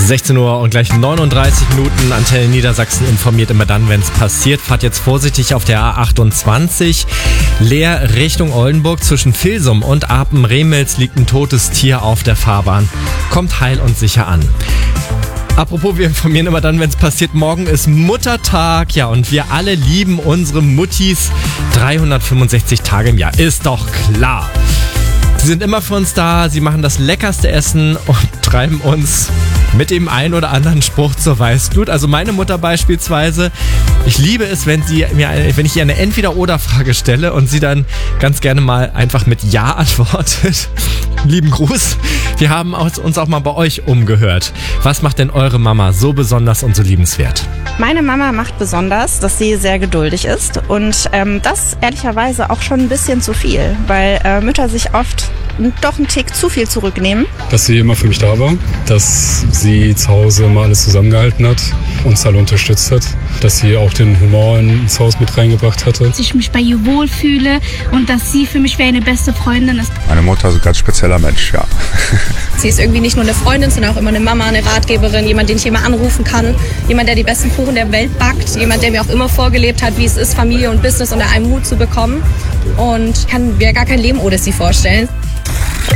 16 Uhr und gleich 39 Minuten. Antenne Niedersachsen informiert immer dann, wenn es passiert. Fahrt jetzt vorsichtig auf der A28. Leer Richtung Oldenburg. Zwischen Vilsum und Apen-Remels liegt ein totes Tier auf der Fahrbahn. Kommt heil und sicher an. Apropos, wir informieren immer dann, wenn es passiert. Morgen ist Muttertag. Ja, und wir alle lieben unsere Muttis 365 Tage im Jahr. Ist doch klar. Sie sind immer für uns da, sie machen das leckerste Essen und treiben uns mit dem einen oder anderen Spruch zur Weißglut. Also meine Mutter beispielsweise, ich liebe es, wenn ich ihr eine Entweder-Oder-Frage stelle und sie dann ganz gerne mal einfach mit Ja antwortet. Lieben Gruß. Wir haben uns auch mal bei euch umgehört. Was macht denn eure Mama so besonders und so liebenswert? Meine Mama macht besonders, dass sie sehr geduldig ist und das ehrlicherweise auch schon ein bisschen zu viel, weil Mütter sich oft doch einen Tick zu viel zurücknehmen. Dass sie immer für mich da war, dass sie zu Hause immer alles zusammengehalten hat, uns alle unterstützt hat, dass sie auch den Humor ins Haus mit reingebracht hatte. Dass ich mich bei ihr wohlfühle und dass sie für mich wie eine beste Freundin ist. Meine Mutter ist ein ganz spezieller Mensch, ja. Sie ist irgendwie nicht nur eine Freundin, sondern auch immer eine Mama, eine Ratgeberin, jemand, den ich immer anrufen kann, jemand, der die besten Kuchen der Welt backt, jemand, der mir auch immer vorgelebt hat, wie es ist, Familie und Business unter einem Hut zu bekommen. Und ich kann mir gar kein Leben ohne sie vorstellen.